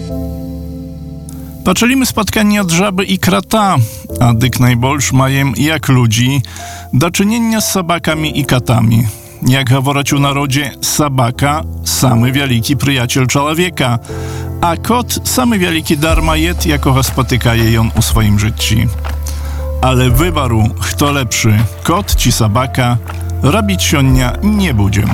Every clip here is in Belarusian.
Patrzymy spotkania drżaby i krata, a dyk najbolsz mają jak ludzi do czynienia z sabakami i katami. Jak говорять u narodzie, sabaka samy wielki przyjaciel człowieka, a kot samy wielki darmajet, jakogo spotykaje ją u swoim życiu. Ale wyboru, kto lepszy, kot czy sabaka, robić sionia nie budziem.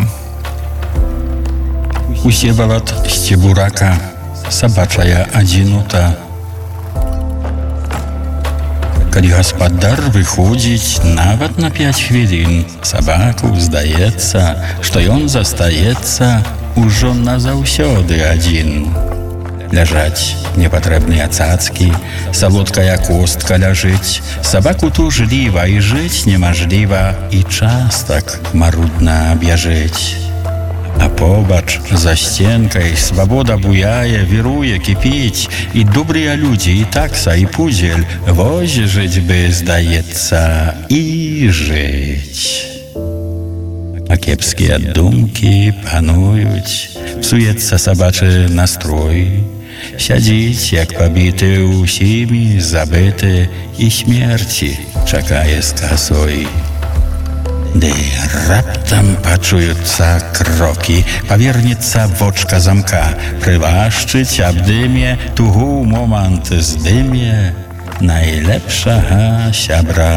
Усебават стебурака, собачая одинота. Калі гаспадар выходзіць нават на 5 хвілін, сабаку здаецца, што ён застаецца ужо назаўсёды адзін. Ляжаць непатрэбныя цацкі, салодкая костка ляжыць, сабаку тужліва і жыць немажліва, і час так марудна бяжыць. А побач за сценкай свабода буяе, віруе, кіпіць, і добрыя людзі, і такса, і пузель, вось жыць бы, здаецца, і жыць. А кепскія думкі пануюць, псуецца сабачы настрой, сядзіць, як пабіты, усімі забыты, і смерці чакае з касой. Ды раптам пачуюцца крокі, павернецца вочка замка, прывашчыць абдыме, тугу момант здыме найлепшага сябра.